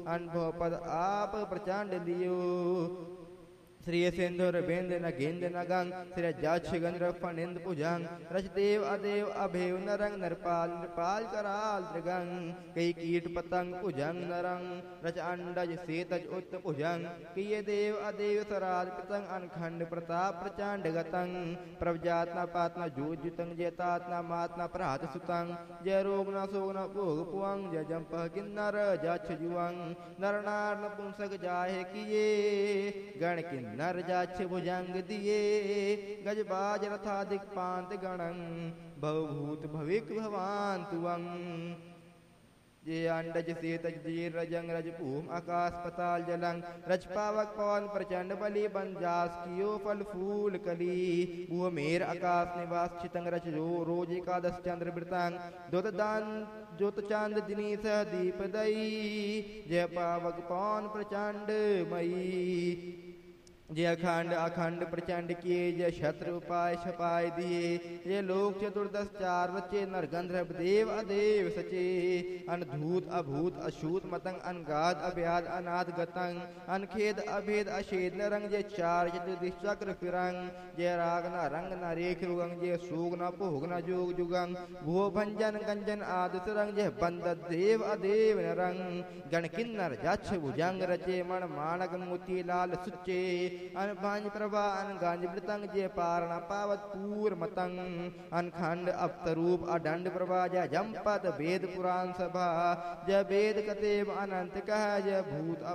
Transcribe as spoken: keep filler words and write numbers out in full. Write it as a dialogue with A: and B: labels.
A: अनुभव पद आप प्रचंड लियो श्री सिंधुर बिंद न गिंद न गंग श्री जक्ष गंध्र फनिंद भुजंग रचदेव अदेव अभेव नरंग नरपाल नृपाल कराल त्रिगंग कई कीट पतंग भुजंग नरंग रच अंडज सेतज उत्त भुजंग किए देव अदेव सराज पतंग अनखंड प्रताप प्रचंड गतंग प्रवजातना पातना जूजुतंग जयतातना मातना प्रहात सुतंग जय रोग न सोग न भोग पुअंग जय जंप किन्नर जक्ष जुअंग नर नार नपुंसक जाहे किए गण किन्नर नर जाक्ष भुजंग दिए गजबाज रथाधिक पांत गणं भवभूत भविक भवान तुअं जे अंडज सेतज दीर रजंग रज भूम आकाश पताल जलंग रज पावक पवन प्रचंड बलि बंजास कियो फल फूल कली भूह मेर आकाश निवास चितंग रच रो रोज एकादश चंद्र वृतांग दुत दान ज्योत चांद दिनी सह दीप दई जय पावक पवन प्रचंड मई जय अखंड अखंड प्रचंड किए जय शत्रु उपाय छपाय दिए जय लोक चतुर्दश चार बच्चे नर गंधर्व देव अदेव सचे अनधूत अभूत अशूत मतंग अनगाध अभ्याद अनाथ गतंग अनखेद अभेद अशेद नरंग जय चार चतुर्दिश चक्र फिरंग जय राग न रंग न रेख रुगंग जय सूग न भोग न जोग जुगंग भो भंजन गंजन आदि सरंग जय बंद देव अदेव नरंग गण किन्नर जक्ष भुजंग रचे मण माणक मोती लाल सुचे अनभांज प्रभा अनगांज वृतंग जय पारणा पावत पूर मतंग अनखंड अवतरूप अदंड प्रभा जय जंपत वेद पुराण सभा जय वेद कतेव अनंत कह जय भूत